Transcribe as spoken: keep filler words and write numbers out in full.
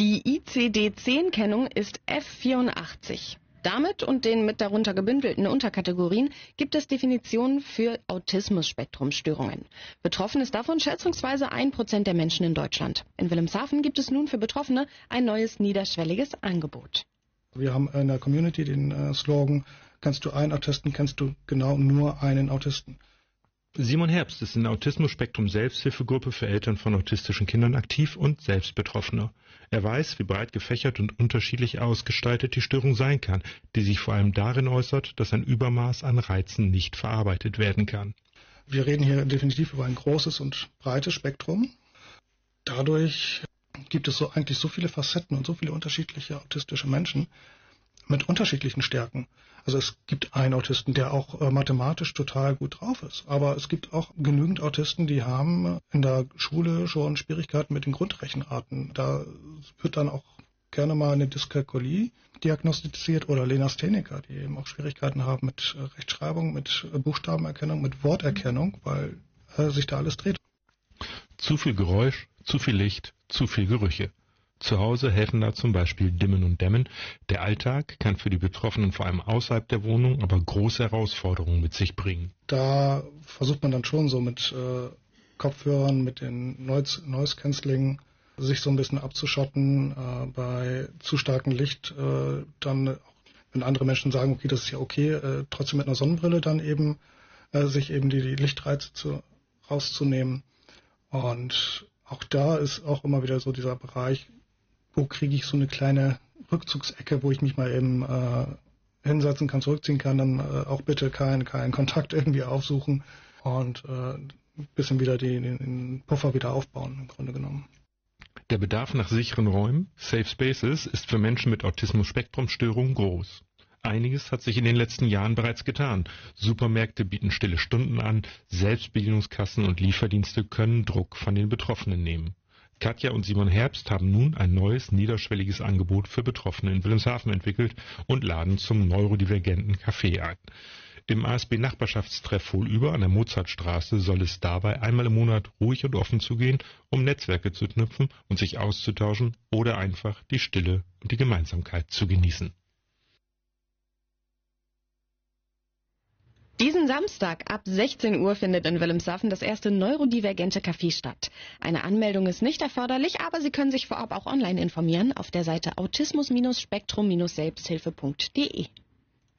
Die I C D zehn Kennung ist F vierundachtzig. Damit und den mit darunter gebündelten Unterkategorien gibt es Definitionen für Autismus-Spektrum-Störungen. Betroffen ist davon schätzungsweise ein Prozent der Menschen in Deutschland. In Wilhelmshaven gibt es nun für Betroffene ein neues niederschwelliges Angebot. Wir haben in der Community den äh, Slogan, kennst du einen Autisten, kennst du genau nur einen Autisten. Simon Herbst ist in der Autismus-Spektrum-Selbsthilfegruppe für Eltern von autistischen Kindern aktiv und selbst Betroffener. Er weiß, wie breit gefächert und unterschiedlich ausgestaltet die Störung sein kann, die sich vor allem darin äußert, dass ein Übermaß an Reizen nicht verarbeitet werden kann. Wir reden hier definitiv über ein großes und breites Spektrum. Dadurch gibt es so eigentlich so viele Facetten und so viele unterschiedliche autistische Menschen mit unterschiedlichen Stärken. Also es gibt einen Autisten, der auch äh, mathematisch total gut drauf ist. Aber es gibt auch genügend Autisten, die haben in der Schule schon Schwierigkeiten mit den Grundrechenarten. Da wird dann auch gerne mal eine Dyskalkulie diagnostiziert oder Legastheniker, die eben auch Schwierigkeiten haben mit äh, Rechtschreibung, mit äh, Buchstabenerkennung, mit Worterkennung, weil äh, sich da alles dreht. Zu viel Geräusch, zu viel Licht, zu viel Gerüche. Zu Hause helfen da zum Beispiel Dimmen und Dämmen. Der Alltag kann für die Betroffenen vor allem außerhalb der Wohnung aber große Herausforderungen mit sich bringen. Da versucht man dann schon so mit äh, Kopfhörern, mit den Noise, Noise Cancelling sich so ein bisschen abzuschotten. Äh, bei zu starkem Licht äh, dann, auch wenn andere Menschen sagen, okay, das ist ja okay, äh, trotzdem mit einer Sonnenbrille dann eben äh, sich eben die, die Lichtreize zu, rauszunehmen. Und auch da ist auch immer wieder so dieser Bereich, wo kriege ich so eine kleine Rückzugsecke, wo ich mich mal eben äh, hinsetzen kann, zurückziehen kann, dann äh, auch bitte keinen keinen Kontakt irgendwie aufsuchen und äh, ein bisschen wieder die, den, den Puffer wieder aufbauen, im Grunde genommen. Der Bedarf nach sicheren Räumen, Safe Spaces, ist für Menschen mit Autismus-Spektrum-Störungen groß. Einiges hat sich in den letzten Jahren bereits getan. Supermärkte bieten stille Stunden an, Selbstbedienungskassen und Lieferdienste können Druck von den Betroffenen nehmen. Katja und Simon Herbst haben nun ein neues, niederschwelliges Angebot für Betroffene in Wilhelmshaven entwickelt und laden zum neurodivergenten Café ein. Im A S B-Nachbarschaftstreff Wohlüber an der Mozartstraße soll es dabei einmal im Monat ruhig und offen zugehen, um Netzwerke zu knüpfen und sich auszutauschen oder einfach die Stille und die Gemeinsamkeit zu genießen. Diesen Samstag ab sechzehn Uhr findet in Wilhelmshaven das erste neurodivergente Café statt. Eine Anmeldung ist nicht erforderlich, aber Sie können sich vorab auch online informieren auf der Seite autismus Spektrum Selbsthilfe punkt de.